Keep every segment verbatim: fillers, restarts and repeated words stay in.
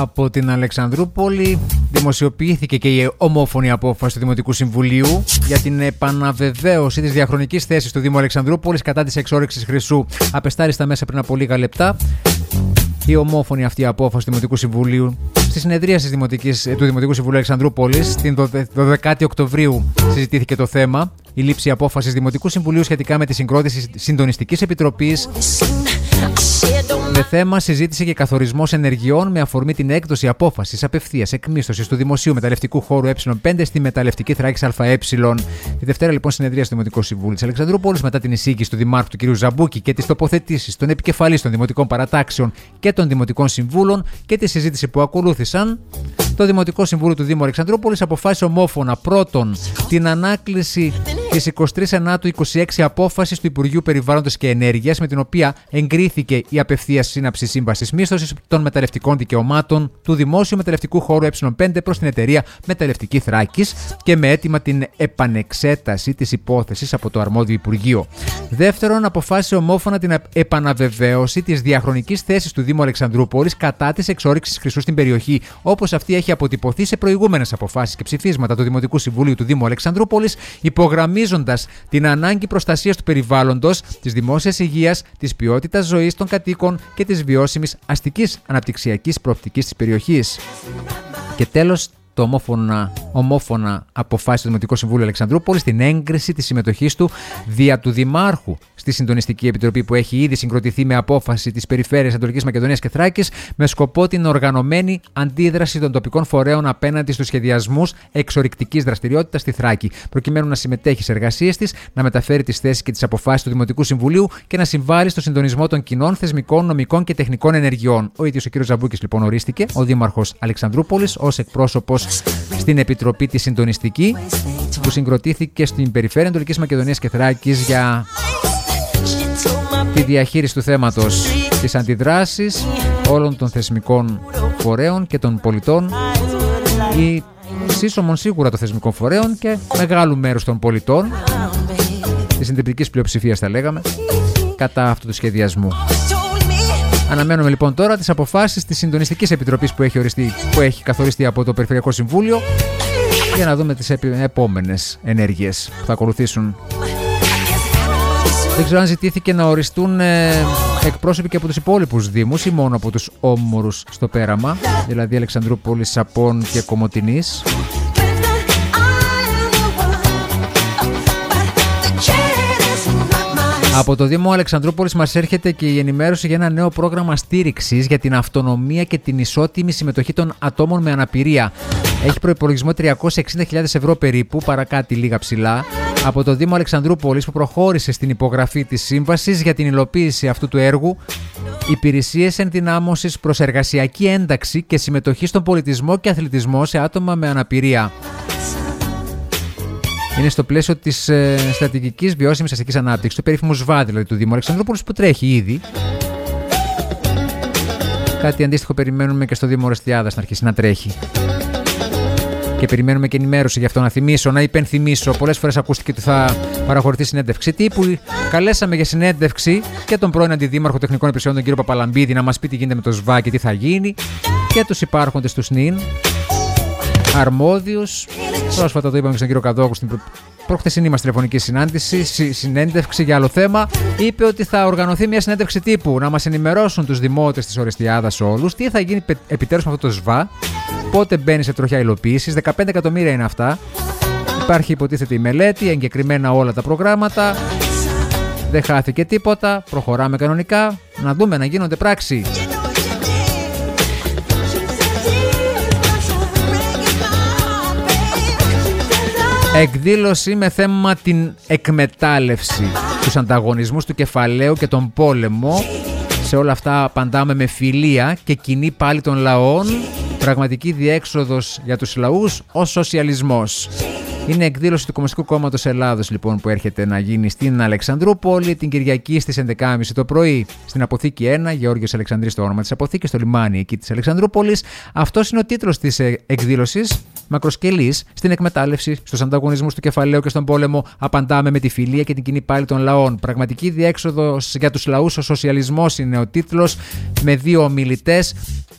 Από την Αλεξανδρούπολη δημοσιοποιήθηκε και η ομόφωνη απόφαση του Δημοτικού Συμβουλίου για την επαναβεβαίωση της διαχρονικής θέσης του Δήμου Αλεξανδρούπολης κατά της εξόρυξης χρυσού. Απεστάλη στα μέσα πριν από λίγα λεπτά. Η ομόφωνη αυτή απόφαση του Δημοτικού Συμβουλίου στη συνεδρίαση του Δημοτικού Συμβουλίου Αλεξανδρούπολης την δωδεκάτη Οκτωβρίου συζητήθηκε το θέμα. Η λήψη απόφασης Δημοτικού Συμβουλίου σχετικά με τη συγκρότηση Συντονιστικής Επιτροπής με θέμα συζήτηση και καθορισμός ενεργειών με αφορμή την έκδοση απόφασης απευθείας εκμίσθωσης του δημοσίου μεταλλευτικού χώρου Ε πέντε στη μεταλλευτική Θράκης ΑΕ. Τη Δευτέρα, λοιπόν, συνεδρία στο Δημοτικό Συμβούλιο της Αλεξανδρούπολης, μετά την εισήγηση του Δημάρχου του κ. Ζαμπούκη και τις τοποθετήσεις των επικεφαλής των Δημοτικών Παρατάξεων και των Δημοτικών Συμβούλων και τη συζήτηση που ακολούθησαν, το Δημοτικό Συμβούλιο του Δήμου Αλεξανδρούπολης αποφάσισε ομόφωνα πρώτον την ανάκληση της εικοστή τρίτη Σεπτεμβρίου είκοσι έξι απόφασης του Υπουργείου Περιβάλλοντος και Ενέργειας, με την οποία εγκρίθηκε η απευθείας σύναψη σύμβασης μίσθωσης των μεταλλευτικών δικαιωμάτων του δημόσιου μεταλλευτικού χώρου Ε πέντε προς την εταιρεία Μεταλλευτική Θράκης και με αίτημα την επανεξέταση της υπόθεσης από το αρμόδιο Υπουργείο. Δεύτερον, αποφάσισε ομόφωνα την επαναβεβαίωση της διαχρονικής θέσης του Δήμου Αλεξανδρούπολης κατά της εξόρυξης χρυσού στην περιοχή, όπως αυτή έχει αποτυπωθεί σε προηγούμενες αποφάσεις και ψηφίσματα του Δημοτικού Συμβουλίου του Δήμου Αλεξανδρούπολης, υπογραμμίζοντας την ανάγκη προστασίας του περιβάλλοντος, της δημόσιας υγείας, της ποιότητας ζωής των κατοίκων και της βιώσιμης αστικής αναπτυξιακής προοπτικής της περιοχής. Και τέλος, το ομόφωνα, ομόφωνα αποφάσισε το Δημοτικό Συμβούλιο Αλεξανδρούπολης την έγκριση της συμμετοχής του δια του Δημάρχου στη Συντονιστική Επιτροπή που έχει ήδη συγκροτηθεί με απόφαση της Περιφέρειας Ανατολικής Μακεδονίας και Θράκης με σκοπό την οργανωμένη αντίδραση των τοπικών φορέων απέναντι στους σχεδιασμούς εξορυκτικής δραστηριότητας στη Θράκη, προκειμένου να συμμετέχει σε εργασίες της, να μεταφέρει τις θέσεις και τις αποφάσεις του Δημοτικού Συμβουλίου και να συμβάλλει στο συντονισμό των κοινών, θεσμικών, νομικών και τεχνικών ενεργειών. Ο ίδιος ο κ. Ζαμπούκης, λοιπόν, ορίστηκε ο Δήμαρχος Αλεξανδρούπολης ως εκπρόσωπος στην Επιτροπή τη Συντονιστική που συγκροτήθηκε στην Περιφέρεια Ανατολικής Μακεδονίας και Θράκης για τη διαχείριση του θέματος, της αντιδράσης όλων των θεσμικών φορέων και των πολιτών, ή σύσσωμων σίγουρα των θεσμικών φορέων και μεγάλου μέρους των πολιτών, της συντριπτικής πλειοψηφίας θα λέγαμε, κατά αυτού του σχεδιασμού. Αναμένουμε, λοιπόν, τώρα τις αποφάσεις της Συντονιστικής Επιτροπής που έχει, οριστεί, που έχει καθοριστεί από το Περιφερειακό Συμβούλιο, για να δούμε τις επόμενες ενέργειες που θα ακολουθήσουν. Δεν ξέρω αν ζητήθηκε να οριστούν ε, εκπρόσωποι και από τους υπόλοιπους δήμους ή μόνο από τους όμορους στο πέραμα, δηλαδή Αλεξανδρούπολης, Σαπών και Κομοτηνής. Από το Δήμο Αλεξανδρούπολης μας έρχεται και η ενημέρωση για ένα νέο πρόγραμμα στήριξης για την αυτονομία και την ισότιμη συμμετοχή των ατόμων με αναπηρία. Έχει προϋπολογισμό τριακόσιες εξήντα χιλιάδες ευρώ περίπου, παρακάτι λίγα ψηλά, από το Δήμο Αλεξανδρούπολης που προχώρησε στην υπογραφή της σύμβασης για την υλοποίηση αυτού του έργου, υπηρεσίες ενδυνάμωσης προς εργασιακή ένταξη και συμμετοχή στον πολιτισμό και αθλητισμό σε άτομα με αναπηρία. Είναι στο πλαίσιο της ε, στρατηγικής βιώσιμης αστικής ανάπτυξης, του περίφημου ΣΒΑ, δηλαδή του Δήμου Αλεξανδρούπολης, που τρέχει ήδη. Κάτι αντίστοιχο περιμένουμε και στο Δήμο Ορεστιάδας να αρχίσει να τρέχει. Και περιμένουμε και ενημέρωση γι' αυτό. Να θυμίσω, να υπενθυμίσω. Πολλές φορές ακούστηκε ότι θα παραχωρηθεί συνέντευξη τύπου. Καλέσαμε για συνέντευξη και τον πρώην Αντιδήμαρχο Τεχνικών Υπηρεσιών, τον κύριο Παπαλαμπίδη, να μας πει τι γίνεται με το ΣΒΑ και τι θα γίνει. Και τους υπάρχοντες του ΣΝΙΝ, αρμόδιους. Πρόσφατα το είπαμε και στον κύριο Καδόκου στην προχθεσινή μας τηλεφωνική συνάντηση, συνέντευξη για άλλο θέμα. Είπε ότι θα οργανωθεί μια συνέντευξη τύπου να μας ενημερώσουν τους δημότες της Ορεστιάδας όλους τι θα γίνει επιτέλους με αυτό το ΣΒΑ, πότε μπαίνει σε τροχιά υλοποίησης. δεκαπέντε εκατομμύρια είναι αυτά. Υπάρχει, υποτίθεται, η μελέτη, εγκεκριμένα όλα τα προγράμματα. Δεν χάθηκε τίποτα. Προχωράμε κανονικά. Να δούμε να γίνονται πράξη. Εκδήλωση με θέμα την εκμετάλλευση, τους ανταγωνισμούς του κεφαλαίου και τον πόλεμο. Σε όλα αυτά απαντάμε με φιλία και κοινή πάλι των λαών. Πραγματική διέξοδος για τους λαούς, ο σοσιαλισμός. Είναι εκδήλωση του Κομμουνιστικού Κόμματος Ελλάδος, λοιπόν, που έρχεται να γίνει στην Αλεξανδρούπολη την Κυριακή στις έντεκα και μισή το πρωί. Στην Αποθήκη ένα, Γεώργιος Αλεξανδρής το όνομα της αποθήκης, στο λιμάνι εκεί της Αλεξανδρούπολης. Αυτός είναι ο τίτλος της εκδήλωσης. Μακροσκελής, στην εκμετάλλευση, στους ανταγωνισμούς του κεφαλαίου και στον πόλεμο, απαντάμε με τη φιλία και την κοινή πάλη των λαών. Πραγματική διέξοδος για τους λαούς, ο σοσιαλισμός είναι ο τίτλος, με δύο ομιλητές.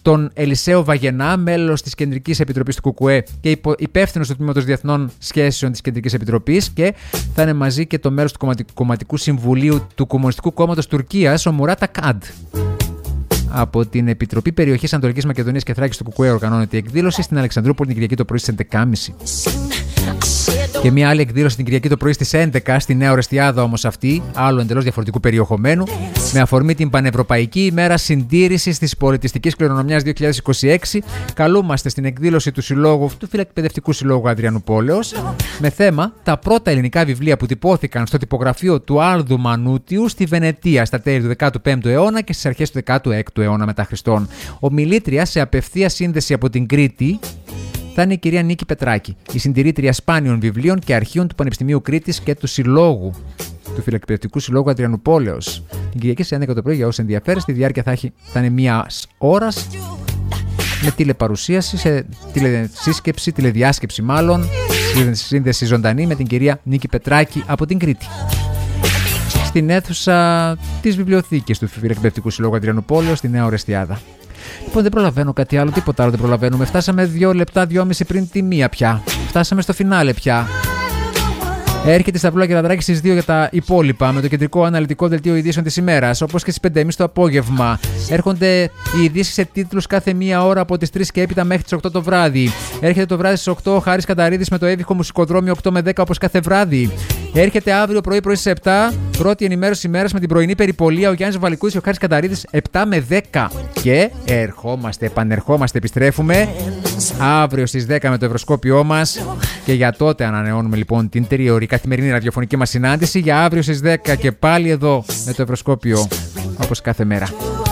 τον Ελισαίο Βαγενά, μέλος της Κεντρικής Επιτροπής του ΚΚΕ και υπεύθυνος του Τμήματος Διεθνών Σχέσεων της Κεντρικής Επιτροπής, και θα είναι μαζί και το μέλος του Κομματικού Συμβουλίου του Κομμουνιστικού Κόμματος Τουρκίας, ο Μουράτ Ακάντ. Από την Επιτροπή Περιοχής Ανατολικής Μακεδονίας και Θράκης του ΚΚΕ οργανώνεται η εκδήλωση στην Αλεξανδρούπολη την Κυριακή το πρωί στις έντεκα και μισή. Και μια άλλη εκδήλωση την Κυριακή το πρωί στις έντεκα στη Νέα Ορεστιάδα, όμως αυτή, άλλου εντελώς διαφορετικού περιεχομένου, με αφορμή την Πανευρωπαϊκή ημέρα συντήρησης της πολιτιστικής κληρονομιάς δύο χιλιάδες είκοσι έξι. Καλούμαστε στην εκδήλωση του Συλλόγου, του Φιλεκπαιδευτικού Συλλόγου Αδριανουπόλεως, με θέμα τα πρώτα ελληνικά βιβλία που τυπώθηκαν στο τυπογραφείο του Άλδου Μανούτιου στη Βενετία στα τέλη του δέκατου πέμπτου αιώνα και στις αρχές του δέκατου έκτου αιώνα μετά Χριστόν. Ομιλήτρια σε απευθεία σύνδεση από την Κρήτη θα είναι η κυρία Νίκη Πετράκη, η συντηρήτρια σπάνιων βιβλίων και αρχείων του Πανεπιστημίου Κρήτης και του Συλλόγου, του Φιλεκπαιδευτικού Συλλόγου Αδριανουπόλεως. Την Κυριακή στις έντεκα το πρωί, για όσοι ενδιαφέρεστε, τη διάρκεια θα, έχει, θα είναι μία ώρα με τηλεπαρουσίαση, σε τηλεσύσκεψη, τηλεδιάσκεψη μάλλον, σύνδεση ζωντανή με την κυρία Νίκη Πετράκη από την Κρήτη. Στην αίθουσα της βιβλιοθήκης του Φιλεκπαιδευτικού Συλλόγου Αδριανουπόλεως, στη Νέα Ορεστιάδα. Λοιπόν, δεν προλαβαίνω κάτι άλλο, τίποτα άλλο δεν προλαβαίνουμε. Φτάσαμε δύο λεπτά, δυόμιση πριν τη μία πια. Φτάσαμε στο φινάλε πια. Έρχεται στα Σταυλό Κερατράκη στις δύο για τα υπόλοιπα, με το κεντρικό αναλυτικό δελτίο ειδήσεων της ημέρας. Όπως και στις πέντε και μισή το απόγευμα. Έρχονται οι ειδήσεις σε τίτλους κάθε μία ώρα από τις τρεις και έπειτα μέχρι τις οκτώ το βράδυ. Έρχεται το βράδυ στις οκτώ ο Χάρης Καταρίδης με το έβυχο μουσικοδρόμιο οκτώ με δέκα όπως κάθε βράδυ. Έρχεται αύριο πρωί πρωί στις επτά, πρώτη ενημέρωση ημέρας με την πρωινή περιπολία, ο Γιάννης Βαλικούδης και ο Χάρης Καταρίδης επτά με δέκα. Και ερχόμαστε, επανερχόμαστε, επιστρέφουμε αύριο στις δέκα με το ευρωσκόπιό μας. Και για τότε ανανεώνουμε λοιπόν την τριώρη καθημερινή ραδιοφωνική μας συνάντηση για αύριο στις δέκα και πάλι εδώ με το ευρωσκόπιο όπως κάθε μέρα.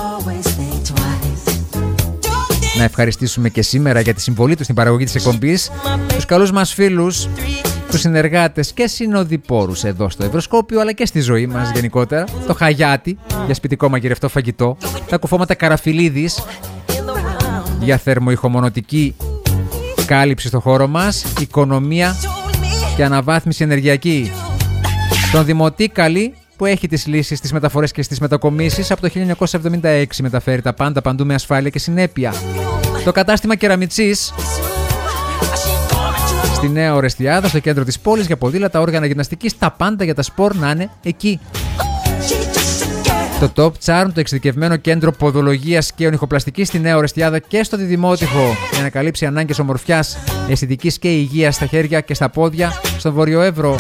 Να ευχαριστήσουμε και σήμερα για τη συμβολή του στην παραγωγή της εκπομπής τους καλούς μας φίλους, τους συνεργάτες και συνοδοιπόρους εδώ στο Ευρωσκόπιο, αλλά και στη ζωή μας γενικότερα. Το Χαγιάτι για σπιτικό μαγειρευτό φαγητό, τα κουφώματα Καραφιλίδης για θερμοϊχομονωτική κάλυψη στο χώρο μας, οικονομία και αναβάθμιση ενεργειακή. Τον Δημοτή Καλή που έχει τις λύσεις στις μεταφορές και στις μετακομίσεις, από το χίλια εννιακόσια εβδομήντα έξι μεταφέρει τα πάντα παντού με ασφάλεια και συνέπεια. Το κατάστημα Κεραμιτσής στη Νέα Ορεστιάδα, στο κέντρο της πόλης, για ποδήλατα, όργανα γυμναστικής, τα πάντα για τα σπορ να είναι εκεί. Το Top Charm, το εξειδικευμένο κέντρο ποδολογίας και ονυχοπλαστικής στη Νέα Ορεστιάδα και στο Διδημότυχο, για να καλύψει ανάγκες ομορφιάς, αισθητικής και υγείας στα χέρια και στα πόδια στο Βορειοεύρο.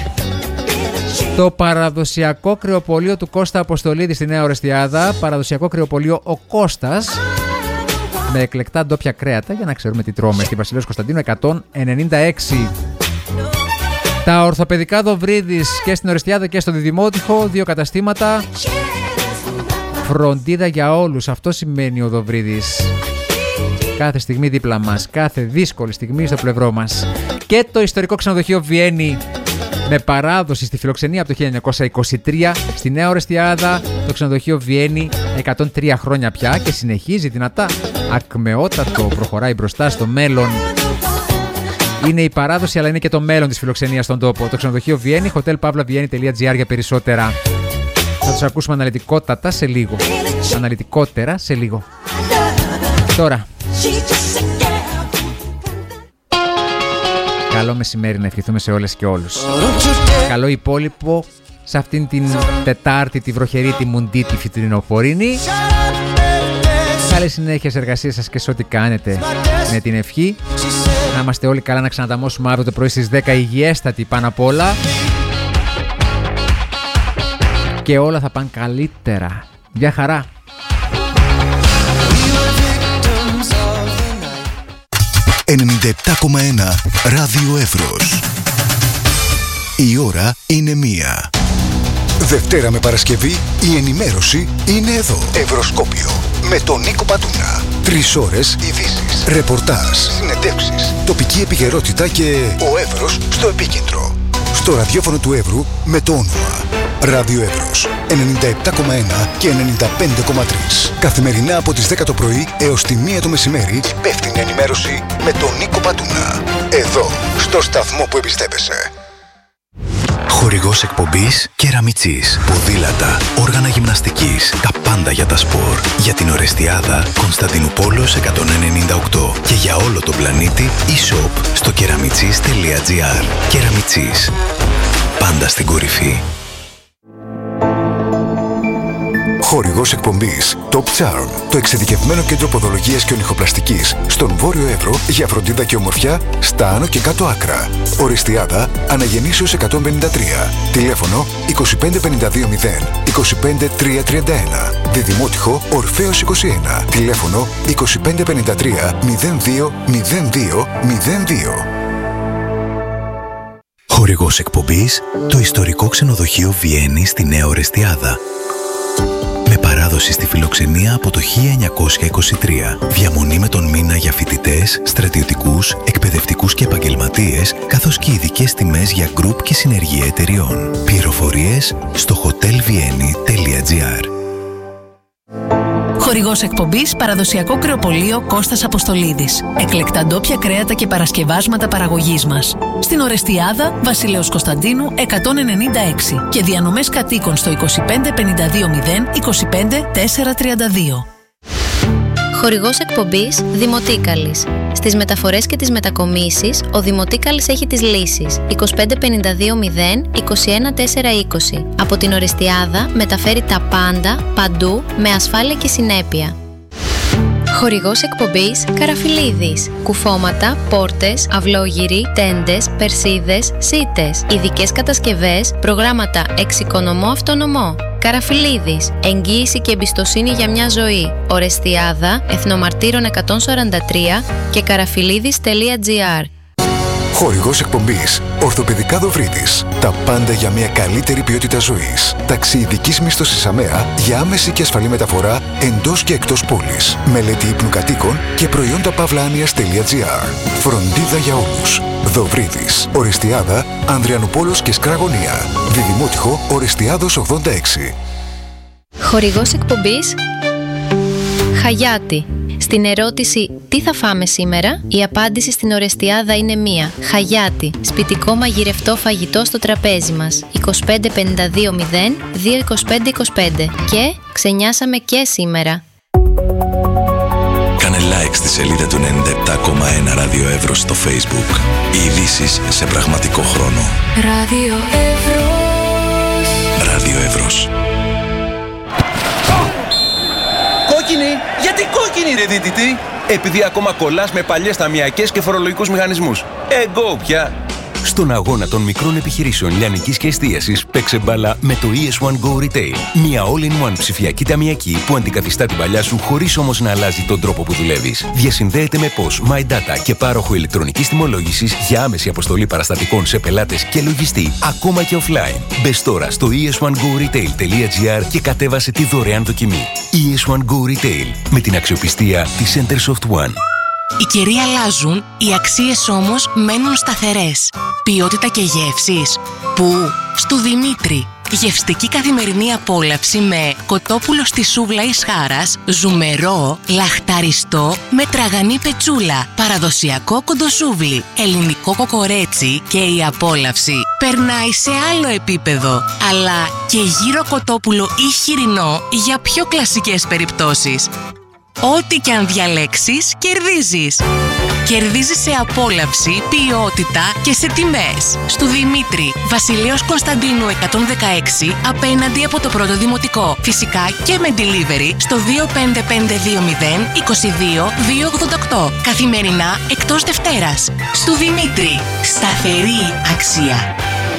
Το παραδοσιακό κρεοπωλείο του Κώστα Αποστολίδη στη Νέα Ορεστιάδα, παραδοσιακό κρεοπωλείο Ο Κώστας, με εκλεκτά ντόπια κρέατα για να ξέρουμε τι τρώμε, στη Βασιλέως Κωνσταντίνου εκατόν ενενήντα έξι. Τα ορθοπαιδικά Δοβρίδης και στην Ορεστιάδα και στο Διδημότυχο, δύο καταστήματα. Φροντίδα για όλους, αυτό σημαίνει ο Δοβρίδης. Κάθε στιγμή δίπλα μας, κάθε δύσκολη στιγμή στο πλευρό μας. Και το ιστορικό ξενοδοχείο Βιέννη, με παράδοση στη φιλοξενία από το χίλια εννιακόσια είκοσι τρία στη Νέα Ορεστιάδα. Το ξενοδοχείο Βιέννη εκατόν τρία χρόνια πια και συνεχίζει δυνατά. Ακμεότατο, προχωράει μπροστά στο μέλλον. Είναι η παράδοση, αλλά είναι και το μέλλον της φιλοξενίας στον τόπο. Το ξενοδοχείο Βιέννη, hotelpavlavieni.gr για περισσότερα. Θα τους ακούσουμε αναλυτικότατα σε λίγο. Αναλυτικότερα σε λίγο. Τώρα. Καλό μεσημέρι να ευχηθούμε σε όλες και όλους. Καλό υπόλοιπο σε αυτήν την Τετάρτη, τη βροχερή, τη μουντή, τη φυτρινοπορεινή. Καλή συνέχεια σε εργασίες σας και σε ό,τι κάνετε, με την ευχή να είμαστε όλοι καλά, να ξαναταμώσουμε αύριο το πρωί στις δέκα, υγιέστατοι πάνω απ' όλα. Και όλα θα πάνε καλύτερα. Γεια χαρά. ενενήντα επτά κόμμα ένα Ράδιο Εύρος. Η ώρα είναι μία. Δευτέρα με Παρασκευή η ενημέρωση είναι εδώ. Ευρωσκόπιο με τον Νίκο Πατούνα. Τρεις ώρες ειδήσεις, ρεπορτάζ, συνεντεύξεις, τοπική επικαιρότητα και ο Εύρος στο επίκεντρο. Στο ραδιόφωνο του Εύρου με το όνομα Ράδιο Εύρος ενενήντα επτά κόμμα ένα και ενενήντα πέντε κόμμα τρία. Καθημερινά από τις δέκα το πρωί έως τη μία το μεσημέρι, υπεύθυνη ενημέρωση με τον Νίκο Πατούνα. Εδώ, στο σταθμό που εμπιστεύεσαι. Χορηγός εκπομπής Κεραμιτσής. Ποδήλατα, όργανα γυμναστικής, τα πάντα για τα σπορ. Για την Ορεστιάδα, Κωνσταντινούπολος εκατόν ενενήντα οκτώ. Και για όλο τον πλανήτη, e-shop στο κεραμιτσής τελεία τζι άρ. Κεραμιτσής. Πάντα στην κορυφή. Χορηγός εκπομπής Top Charm, το εξειδικευμένο κέντρο ποδολογίας και ονυχοπλαστικής στον Βόρειο Εύρο για φροντίδα και ομορφιά στα άνω και κάτω άκρα. Ορεστιάδα, Αναγεννήσεως εκατόν πενήντα τρία. Τηλέφωνο είκοσι πέντε πενήντα δύο μηδέν είκοσι πέντε τριακόσια τριάντα ένα. Διδημότυχο Ορφέως είκοσι ένα. Τηλέφωνο είκοσι πέντε πενήντα τρία μηδέν δύο μηδέν δύο μηδέν δύο. Χορηγός εκπομπής το ιστορικό ξενοδοχείο Βιέννη στη Νέα Ορεστιάδα. Με παράδοση στη φιλοξενία από το χίλια εννιακόσια είκοσι τρία. Διαμονή με τον μήνα για φοιτητές, στρατιωτικούς, εκπαιδευτικούς και επαγγελματίες, καθώς και ειδικές τιμές για γκρουπ και συνεργεία εταιριών. Πληροφορίες στο hotel vienni τελεία τζι άρ. Χορηγός εκπομπής παραδοσιακό κρεοπωλείο Κώστας Αποστολίδης. Εκλεκτά ντόπια κρέατα και παρασκευάσματα παραγωγής μας. Στην Ορεστιάδα, Βασιλέως Κωνσταντίνου εκατόν ενενήντα έξι και διανομές κατοίκων στο είκοσι πέντε πενήντα δύο μηδέν είκοσι πέντε τετρακόσια τριάντα δύο. Χορηγός εκπομπής Δημοτίκαλης. Στις μεταφορές και τις μετακομίσεις, ο Δημοτίκαλης έχει τις λύσεις είκοσι πέντε πενήντα δύο μηδέν είκοσι ένα τετρακόσια είκοσι. Από την Ορεστιάδα μεταφέρει τα πάντα, παντού, με ασφάλεια και συνέπεια. Χορηγός εκπομπής Καραφιλίδης. Κουφώματα, πόρτες, αυλόγυροι, τέντες, περσίδες, σίτες. Ειδικές κατασκευές, προγράμματα εξοικονομώ αυτονομώ. Καραφιλίδης. Εγγύηση και εμπιστοσύνη για μια ζωή. Ορεστιάδα, Εθνομαρτύρων εκατόν σαράντα τρία και καραφιλίδης τελεία τζι άρ. Χορηγός εκπομπής Ορθοπαιδικά Δοβρίτης. Τα πάντα για μια καλύτερη ποιότητα ζωής. Ταξί ειδικής μίσθωσης ΑΜΕΑ για άμεση και ασφαλή μεταφορά εντός και εκτός πόλης. Μελέτη ύπνου κατοίκων και προϊόντα παύλα-άνοιας τελεία τζι άρ. Φροντίδα για όλους. Δοβρίτης. Ορεστιάδα, Ανδριανουπόλος και Σκραγωνία. Διδημότυχο Ορεστιάδος ογδόντα έξι. Χορηγός εκπομπής Χαγιάτη. Στην ερώτηση «Τι θα φάμε σήμερα?» η απάντηση στην Ορεστιάδα είναι μία. Χαγιάτη. Σπιτικό μαγειρευτό φαγητό στο τραπέζι μας. είκοσι πέντε πενήντα δύο μηδέν δύο είκοσι πέντε είκοσι πέντε. Και ξενιάσαμε και σήμερα. Κάνε like στη σελίδα του ενενήντα επτά κόμμα ένα Ράδιο Εύρος στο Facebook. Οι ειδήσεις σε πραγματικό χρόνο. Ράδιο Εύρος. Ράδιο Εύρος. Κόκκινη! Γιατί κόκκινη ρε δίτητη! Επειδή ακόμα κολλάς με παλιές ταμιακές και φορολογικούς μηχανισμούς. Εγκό πια! Στον αγώνα των μικρών επιχειρήσεων λιανικής και εστίασης παίξε μπάλα με το ι ες one Go Retail. Μια all-in-one ψηφιακή ταμιακή που αντικαθιστά την παλιά σου χωρίς όμως να αλλάζει τον τρόπο που δουλεύεις. Διασυνδέεται με πώς, My Data και πάροχο ηλεκτρονικής τιμολόγησης για άμεση αποστολή παραστατικών σε πελάτες και λογιστή, ακόμα και offline. Μπες τώρα στο ι ες one go retail τελεία τζι άρ και κατέβασε τη δωρεάν δοκιμή. ι ες one Go Retail με την αξιοπιστία της Centersoft One. Οι καιροί αλλάζουν, οι αξίες όμως μένουν σταθερές. Ποιότητα και γεύσεις. Πού? Στου Δημήτρη. Γευστική καθημερινή απόλαυση με κοτόπουλο στη σούβλα εις χάρας, ζουμερό, λαχταριστό με τραγανή πετσούλα, παραδοσιακό κοντοσούβλι, ελληνικό κοκορέτσι και η απόλαυση περνάει σε άλλο επίπεδο, αλλά και γύρο κοτόπουλο ή χοιρινό για πιο κλασικές περιπτώσεις. Ό,τι και αν διαλέξεις, κερδίζεις. Κερδίζεις σε απόλαυση, ποιότητα και σε τιμές. Στου Δημήτρη, Βασιλέως Κωνσταντίνου εκατόν δεκαέξι, απέναντι από το πρώτο δημοτικό. Φυσικά και με delivery στο δύο πέντε πέντε δύο μηδέν είκοσι δύο δύο ογδόντα οκτώ. Καθημερινά εκτός Δευτέρας. Στου Δημήτρη, σταθερή αξία.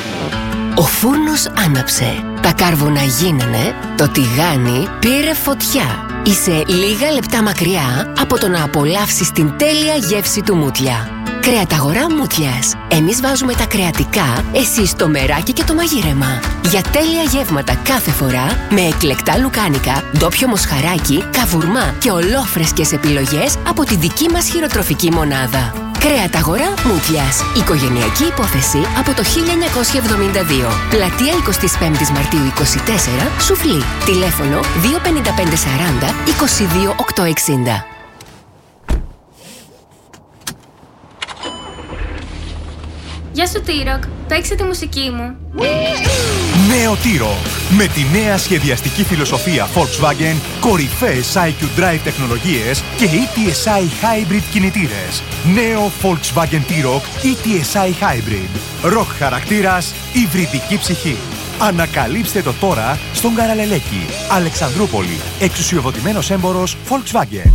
Ο φούρνος άναψε. Τα κάρβουνα γίνανε, το τηγάνι πήρε φωτιά. Είσαι λίγα λεπτά μακριά από το να απολαύσεις την τέλεια γεύση του Μούτλια. Κρεαταγορά Μούτλιας. Εμείς βάζουμε τα κρεατικά, εσείς το μεράκι και το μαγείρεμα. Για τέλεια γεύματα κάθε φορά, με εκλεκτά λουκάνικα, ντόπιο μοσχαράκι, καβουρμά και ολόφρεσκες επιλογές από τη δική μας χειροτροφική μονάδα. Κρεαταγορά Μούτλιας. Οικογενειακή υπόθεση από το χίλια εννιακόσια εβδομήντα δύο. Πλατεία εικοστή πέμπτη Μαρτίου είκοσι τέσσερα, Σουφλή. Τηλέφωνο δύο πέντε πέντε σαράντα είκοσι δύο οκτακόσια εξήντα. Γεια σου, Τύροκ. παίξε τη μουσική μου. Νέο T-Roc. Με τη νέα σχεδιαστική φιλοσοφία Volkswagen, κορυφαίες άι κιου Drive τεχνολογίες και ι τι ες άι Hybrid κινητήρες. Νέο Volkswagen T-Roc ι τι ες άι Hybrid. Rock χαρακτήρας, υβριδική ψυχή. Ανακαλύψτε το τώρα στον Καραλελέκη, Αλεξανδρούπολη, εξουσιοδοτημένος έμπορος Volkswagen.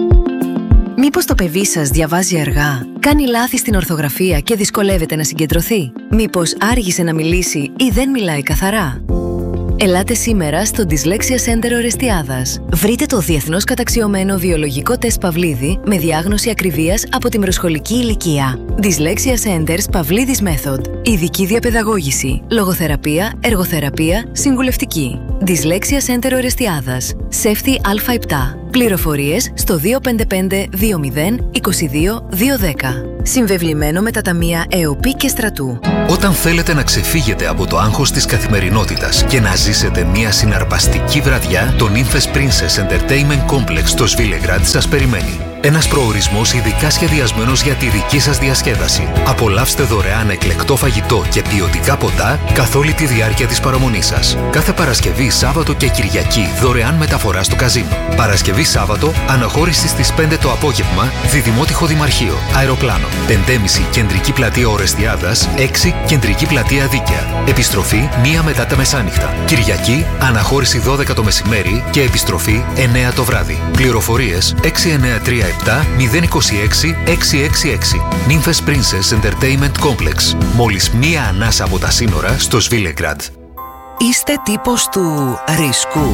Μήπως το παιδί σας διαβάζει αργά, κάνει λάθη στην ορθογραφία και δυσκολεύεται να συγκεντρωθεί? Μήπως άργησε να μιλήσει ή δεν μιλάει καθαρά? Ελάτε σήμερα στο Dyslexia Center Ορεστιάδας. Βρείτε το διεθνώς καταξιωμένο βιολογικό τεστ Παυλίδη με διάγνωση ακριβίας από την προσχολική ηλικία. Dyslexia Centers Παυλίδης Method. Ειδική διαπαιδαγώγηση, λογοθεραπεία, εργοθεραπεία, συμβουλευτική. Dyslexia Center Ορεστιάδας. Σέφτη Α επτά. Πληροφορίες στο δύο πέντε πέντε δύο μηδέν είκοσι δύο δύο δέκα. Συμβεβλημένο με τα ταμεία ΕΟΠΗ και Στρατού. Όταν θέλετε να ξεφύγετε από το άγχος της καθημερινότητας και να ζήσετε μια συναρπαστική βραδιά, το Nymphes Princess Entertainment Complex στο Σβίλεγκραντ σας περιμένει. Ένας προορισμός ειδικά σχεδιασμένος για τη δική σας διασκέδαση. Απολαύστε δωρεάν εκλεκτό φαγητό και ποιοτικά ποτά καθ' όλη τη διάρκεια της παραμονής σας. Κάθε Παρασκευή, Σάββατο και Κυριακή δωρεάν μεταφορά στο καζίνο. Παρασκευή Σάββατο, αναχώρηση στις πέντε το απόγευμα, Διδημότυχο Δημαρχείο, αεροπλάνο. πέντε και μισή Κεντρική Πλατεία Ορεστιάδας, έξι Κεντρική Πλατεία Δίκαια. Επιστροφή μία μετά τα μεσάνυχτα. Κυριακή, αναχώρηση δώδεκα το μεσημέρι και επιστροφή εννέα το βράδυ. Πληροφορίες έξι εννέα τρία επτά μηδέν είκοσι έξι εξακόσια εξήντα έξι. Nymphes Princess Entertainment Complex. Μόλις μία ανάσα από τα σύνορα στο Σβίλεγκραντ. Είστε τύπος του ρίσκου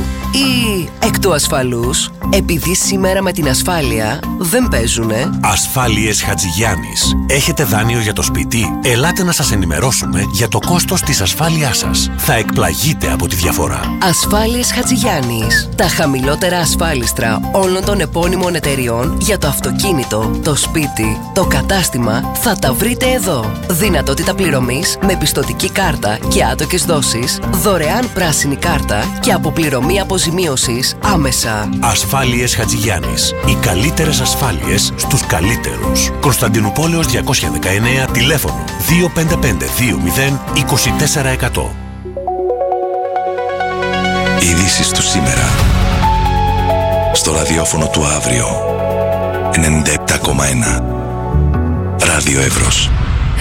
ή εκ του ασφαλούς, επειδή σήμερα με την ασφάλεια δεν παίζουνε? Ασφάλειες Χατζηγιάννης. Έχετε δάνειο για το σπίτι? Ελάτε να σας ενημερώσουμε για το κόστος της ασφάλειάς σας. Θα εκπλαγείτε από τη διαφορά. Ασφάλειες Χατζηγιάννης. Τα χαμηλότερα ασφάλιστρα όλων των επώνυμων εταιριών για το αυτοκίνητο, το σπίτι, το κατάστημα θα τα βρείτε εδώ. Δυνατότητα πληρωμής με πιστωτική κάρτα και άτοκες δόσεις, δωρεάν πράσινη κάρτα και αποπληρωμή αποζημίωσης άμεσα. Ασφάλειες Χατζηγιάννης. Οι καλύτερες ασφάλειες στους καλύτερους. Κωνσταντινούπολεως διακόσια δεκαεννέα, τηλέφωνο δύο πέντε πέντε δύο μηδέν είκοσι τέσσερα εκατό. Ειδήσεις του σήμερα. Στο ραδιόφωνο του αύριο. ενενήντα επτά κόμμα ένα. Ράδιο Εύρος.